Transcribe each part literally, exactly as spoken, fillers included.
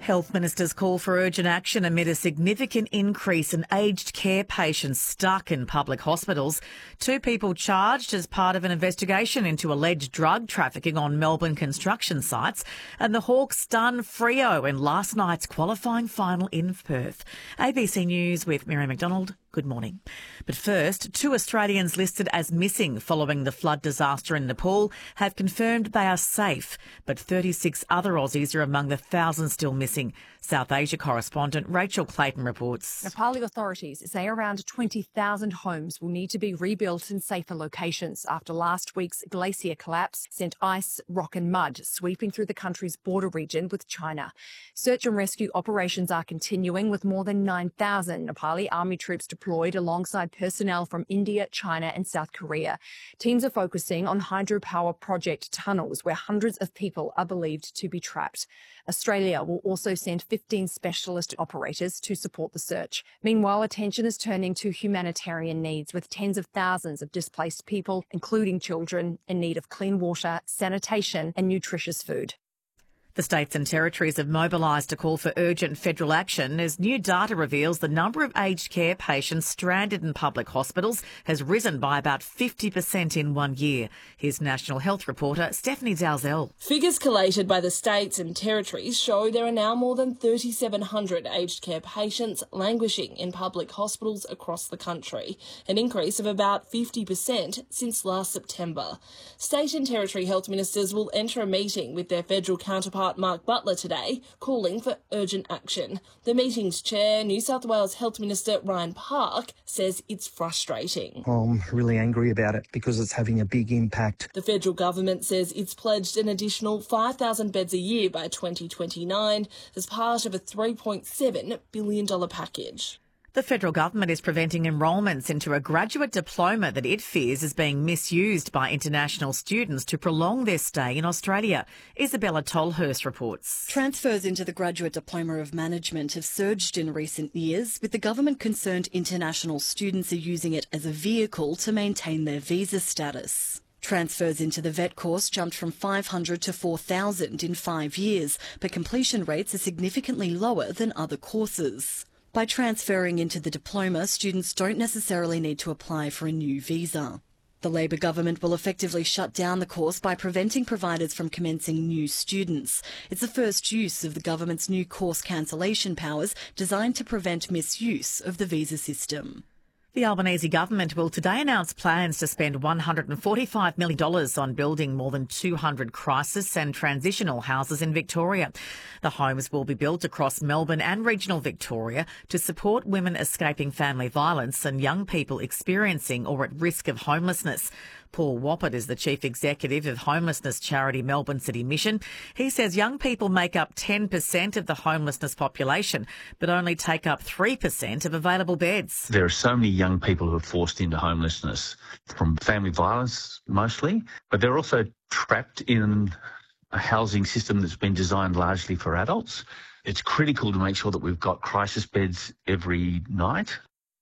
Health Minister's call for urgent action amid a significant increase in aged care patients stuck in public hospitals. Two people charged as part of an investigation into alleged drug trafficking on Melbourne construction sites, and the Hawks stun Freo in last night's qualifying final in Perth. A B C News with Mary McDonald. Good morning. But first, two Australians listed as missing following the flood disaster in Nepal have confirmed they are safe, but thirty-six other Aussies are among the thousands still missing. South Asia correspondent Rachel Clayton reports. Nepali authorities say around twenty thousand homes will need to be rebuilt in safer locations after last week's glacier collapse sent ice, rock and mud sweeping through the country's border region with China. Search and rescue operations are continuing with more than nine thousand Nepali army troops deployed alongside personnel from India, China and South Korea. Teams are focusing on hydropower project tunnels where hundreds of people are believed to be trapped. Australia will also send fifteen specialist operators to support the search. Meanwhile, attention is turning to humanitarian needs, with tens of thousands of displaced people, including children, in need of clean water, sanitation and nutritious food. The states and territories have mobilised a call for urgent federal action as new data reveals the number of aged care patients stranded in public hospitals has risen by about fifty percent in one year. Here's National Health reporter Stephanie Dalzell. Figures collated by the states and territories show there are now more than three thousand seven hundred aged care patients languishing in public hospitals across the country, an increase of about fifty percent since last September. State and territory health ministers will enter a meeting with their federal counterparts Mark Butler today, calling for urgent action. The meeting's chair, New South Wales Health Minister Ryan Park, says it's frustrating. I'm really angry about it because it's having a big impact. The federal government says it's pledged an additional five thousand beds a year by twenty twenty-nine as part of a three point seven billion dollars package. The federal government is preventing enrolments into a graduate diploma that it fears is being misused by international students to prolong their stay in Australia. Isabella Tolhurst reports. Transfers into the graduate diploma of management have surged in recent years, with the government concerned international students are using it as a vehicle to maintain their visa status. Transfers into the vet course jumped from five hundred to four thousand in five years, but completion rates are significantly lower than other courses. By transferring into the diploma, students don't necessarily need to apply for a new visa. The Labor government will effectively shut down the course by preventing providers from commencing new students. It's the first use of the government's new course cancellation powers designed to prevent misuse of the visa system. The Albanese government will today announce plans to spend one hundred forty-five million dollars on building more than two hundred crisis and transitional houses in Victoria. The homes will be built across Melbourne and regional Victoria to support women escaping family violence and young people experiencing or at risk of homelessness. Paul Wappert is the chief executive of homelessness charity Melbourne City Mission. He says young people make up ten percent of the homelessness population, but only take up three percent of available beds. There are so many young people who are forced into homelessness from family violence mostly, but they're also trapped in a housing system that's been designed largely for adults. It's critical to make sure that we've got crisis beds every night.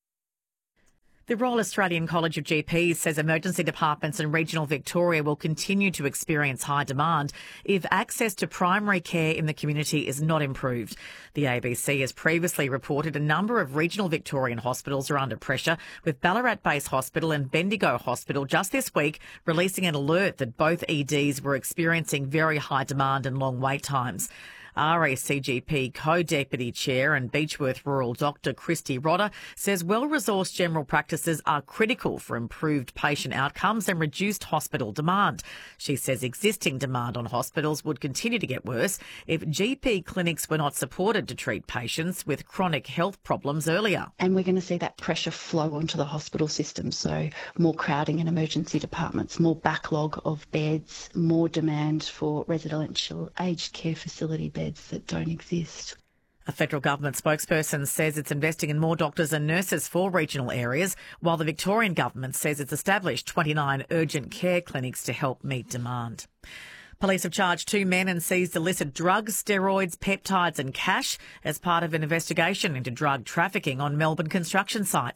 The Royal Australian College of G Ps says emergency departments in regional Victoria will continue to experience high demand if access to primary care in the community is not improved. The A B C has previously reported a number of regional Victorian hospitals are under pressure, with Ballarat Base Hospital and Bendigo Hospital just this week releasing an alert that both E Ds were experiencing very high demand and long wait times. R A C G P Co-Deputy Chair and Beechworth Rural Doctor Christy Rodder says well-resourced general practices are critical for improved patient outcomes and reduced hospital demand. She says existing demand on hospitals would continue to get worse if G P clinics were not supported to treat patients with chronic health problems earlier. And we're going to see that pressure flow onto the hospital system, so more crowding in emergency departments, more backlog of beds, more demand for residential aged care facility beds that don't exist. A federal government spokesperson says it's investing in more doctors and nurses for regional areas, while the Victorian government says it's established twenty-nine urgent care clinics to help meet demand. Police have charged two men and seized illicit drugs, steroids, peptides and cash as part of an investigation into drug trafficking on Melbourne construction sites.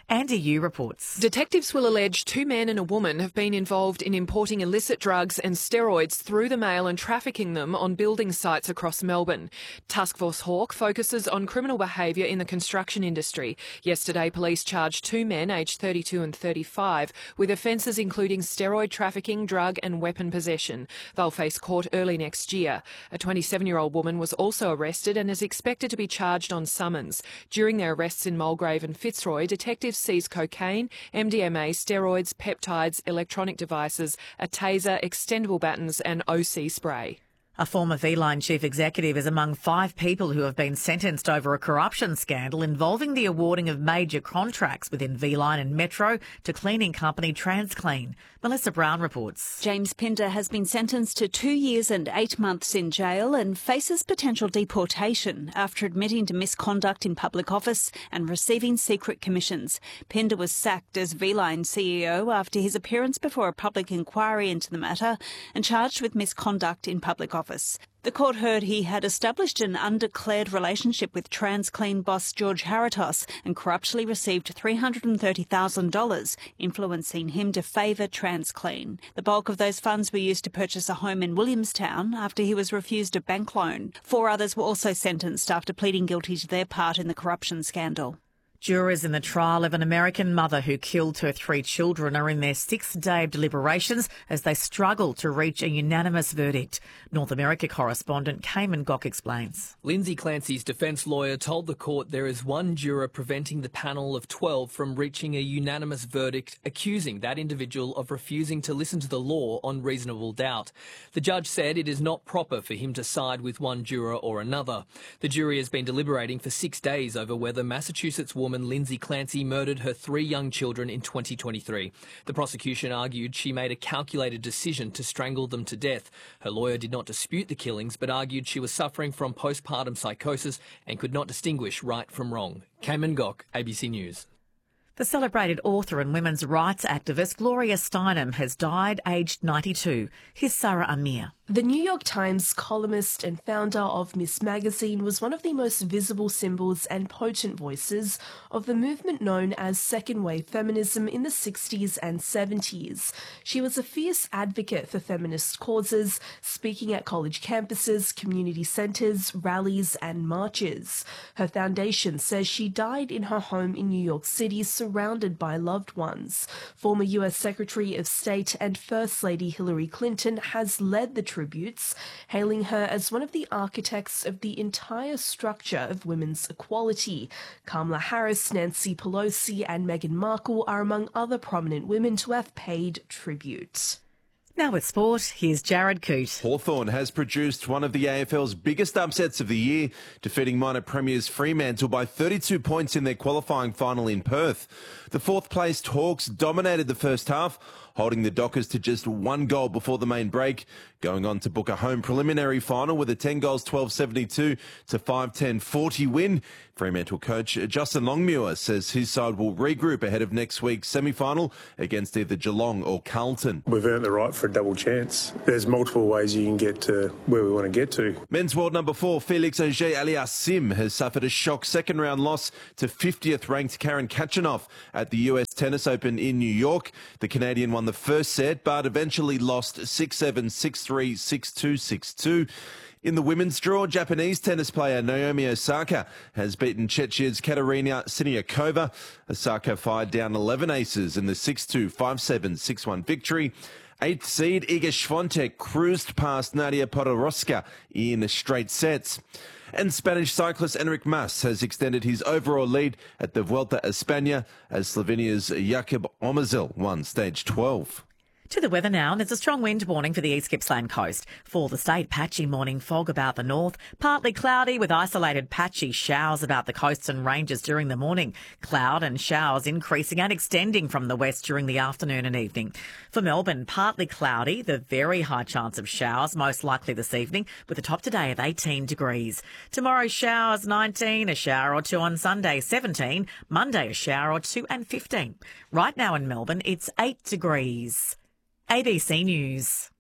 Andy Yu reports. Detectives will allege two men and a woman have been involved in importing illicit drugs and steroids through the mail and trafficking them on building sites across Melbourne. Taskforce Hawk focuses on criminal behaviour in the construction industry. Yesterday, police charged two men aged thirty-two and thirty-five with offences including steroid trafficking, drug and weapon possession. They'll face court early next year. A twenty-seven-year-old woman was also arrested and is expected to be charged on summons. During their arrests in Mulgrave and Fitzroy, detectives seized cocaine, M D M A, steroids, peptides, electronic devices, a taser, extendable batons and O C spray. A former V-Line chief executive is among five people who have been sentenced over a corruption scandal involving the awarding of major contracts within V-Line and Metro to cleaning company TransClean. Melissa Brown reports. James Pender has been sentenced to two years and eight months in jail and faces potential deportation after admitting to misconduct in public office and receiving secret commissions. Pender was sacked as V-Line C E O after his appearance before a public inquiry into the matter and charged with misconduct in public office. The court heard he had established an undeclared relationship with TransClean boss George Haratos and corruptly received three hundred thirty thousand dollars, influencing him to favour TransClean. The bulk of those funds were used to purchase a home in Williamstown after he was refused a bank loan. Four others were also sentenced after pleading guilty to their part in the corruption scandal. Jurors in the trial of an American mother who killed her three children are in their sixth day of deliberations as they struggle to reach a unanimous verdict. North America correspondent Cayman Gok explains. Lindsay Clancy's defence lawyer told the court there is one juror preventing the panel of twelve from reaching a unanimous verdict, accusing that individual of refusing to listen to the law on reasonable doubt. The judge said it is not proper for him to side with one juror or another. The jury has been deliberating for six days over whether Massachusetts woman Lindsay Clancy murdered her three young children in twenty twenty-three. The prosecution argued she made a calculated decision to strangle them to death. Her lawyer did not dispute the killings, but argued she was suffering from postpartum psychosis and could not distinguish right from wrong. Cayman Gok, A B C News. The celebrated author and women's rights activist Gloria Steinem has died aged ninety-two. Here's Sarah Amir. The New York Times columnist and founder of Miss Magazine was one of the most visible symbols and potent voices of the movement known as second-wave feminism in the sixties and seventies. She was a fierce advocate for feminist causes, speaking at college campuses, community centres, rallies and marches. Her foundation says she died in her home in New York City, surrounded by loved ones. Former U S Secretary of State and First Lady Hillary Clinton has led the tributes, hailing her as one of the architects of the entire structure of women's equality. Kamala Harris, Nancy Pelosi and Meghan Markle are among other prominent women to have paid tribute. Now with sport, here's Jared Coote. Hawthorn has produced one of the A F L's biggest upsets of the year, defeating minor premiers Fremantle by thirty-two points in their qualifying final in Perth. The fourth-placed Hawks dominated the first half, holding the Dockers to just one goal before the main break, going on to book a home preliminary final with a ten goals twelve seventy-two to five ten forty win. Fremantle coach Justin Longmuir says his side will regroup ahead of next week's semi-final against either Geelong or Carlton. We've earned the right for a double chance. There's multiple ways you can get to where we want to get to. Men's world number four, Felix Auger-Aliassime, has suffered a shock second-round loss to fiftieth-ranked Karen Khachanov at the U S Tennis Open in New York. The Canadian won the first set, but eventually lost six seven, six three, six two, six two. In the women's draw, Japanese tennis player Naomi Osaka has beaten Czechia's Katerina Siniakova. Osaka fired down eleven aces in the six two, five seven, six one victory. Eighth seed Iga Swiatek cruised past Nadia Podoroska in straight sets. And Spanish cyclist Enric Mas has extended his overall lead at the Vuelta a España as Slovenia's Jakub Omezel won stage twelve. To the weather now, there's a strong wind warning for the East Gippsland coast. For the state, patchy morning fog about the north, partly cloudy with isolated patchy showers about the coasts and ranges during the morning. Cloud and showers increasing and extending from the west during the afternoon and evening. For Melbourne, partly cloudy, the very high chance of showers, most likely this evening, with a top today of eighteen degrees. Tomorrow, showers nineteen, a shower or two on Sunday, seventeen, Monday, a shower or two and fifteen. Right now in Melbourne, it's eight degrees. A B C News.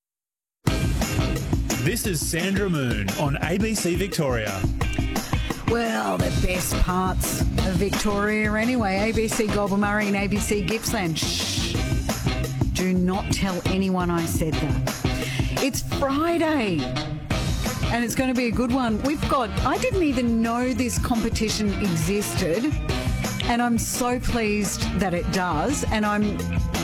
This is Sandra Moon on A B C Victoria. Well, the best parts of Victoria anyway. A B C Goulburn-Murray and A B C Gippsland. Shh. Do not tell anyone I said that. It's Friday. And it's going to be a good one. We've got, I didn't even know this competition existed. And I'm so pleased that it does. And I'm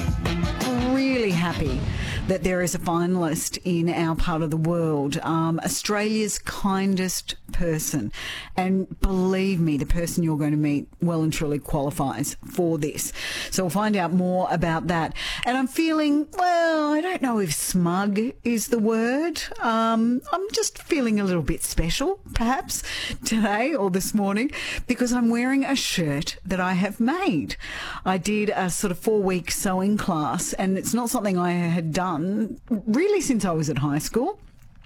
really happy that there is a finalist in our part of the world, um, Australia's kindest person. And believe me, the person you're going to meet well and truly qualifies for this. So we'll find out more about that. And I'm feeling, well, I don't know if smug is the word. Um, I'm just feeling a little bit special, perhaps, today or this morning, because I'm wearing a shirt that I have made. I did a sort of four-week sewing class, and it's not something I had done really since I was at high school,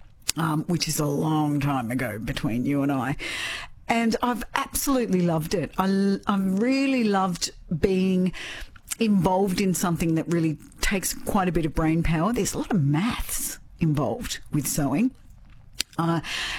um, which is a long time ago between you and I. And I've absolutely loved it. I, I've really loved being involved in something that really takes quite a bit of brain power. There's a lot of maths involved with sewing. Uh,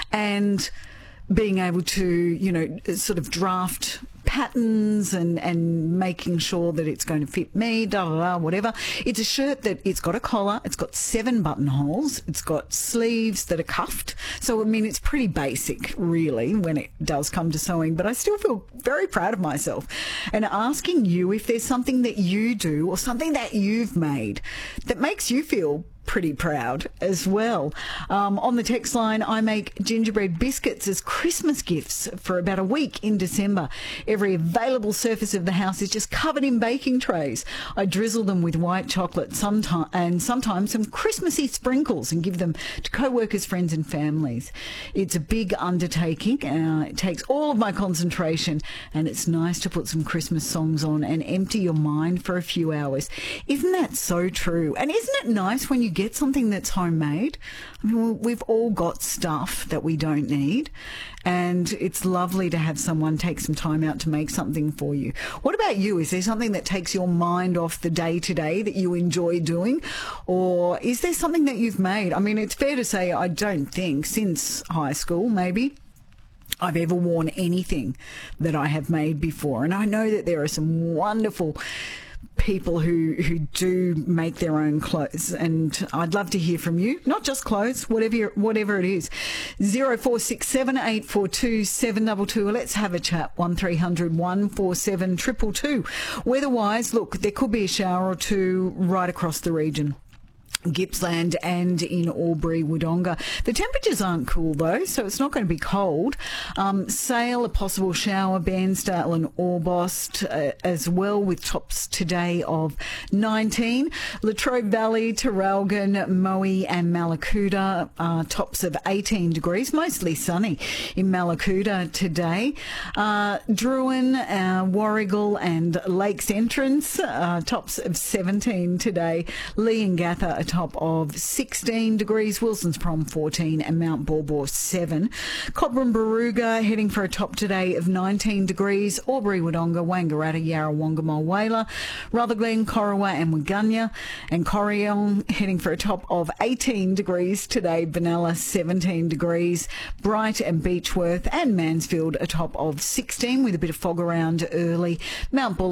and being able to, you know, sort of draft patterns and, and making sure that it's going to fit me, da da da, whatever. It's a shirt that it's got a collar, it's got seven buttonholes, it's got sleeves that are cuffed. So, I mean, it's pretty basic, really, when it does come to sewing, but I still feel very proud of myself. And asking you if there's something that you do or something that you've made that makes you feel pretty proud as well. Um, on the text line, I make gingerbread biscuits as Christmas gifts for about a week in December. Every available surface of the house is just covered in baking trays. I drizzle them with white chocolate sometime, and sometimes some Christmassy sprinkles and give them to co-workers, friends and families. It's a big undertaking. Uh, it takes all of my concentration, and it's nice to put some Christmas songs on and empty your mind for a few hours. Isn't that so true? And isn't it nice when you get something that's homemade? I mean, we've all got stuff that we don't need, and it's lovely to have someone take some time out to make something for you. What about you? Is there something that takes your mind off the day-to-day that you enjoy doing, or is there something that you've made? I mean, it's fair to say I don't think since high school, maybe, I've ever worn anything that I have made before. And I know that there are some wonderful people who who do make their own clothes, and I'd love to hear from you. Not just clothes, whatever whatever it is. Zero four six seven eight four two seven two two. Let's have a chat. One three hundred one four seven two two two. Weather-wise, look, there could be a shower or two right across the region. Gippsland and in Albury, Wodonga. The temperatures aren't cool though, so it's not going to be cold. Um, Sale, a possible shower, Bairnsdale and Orbost uh, as well, with tops today of nineteen. Latrobe Valley, Traralgon, Moe and Mallacoota, uh, tops of eighteen degrees, mostly sunny in Mallacoota today. Uh, Druin, uh, Warrigal and Lakes Entrance, uh, tops of seventeen today. Leongatha, a top of sixteen degrees, Wilson's Prom fourteen and Mount Baw seven. Cobram Baruga heading for a top today of nineteen degrees. Albury, Wodonga, Wangaratta, Yarrawonga, Mulwala, Rutherglen, Corowa and Waganya, and Corryong heading for a top of eighteen degrees today. Benalla seventeen degrees. Bright and Beechworth and Mansfield a top of sixteen with a bit of fog around early. Mount Buller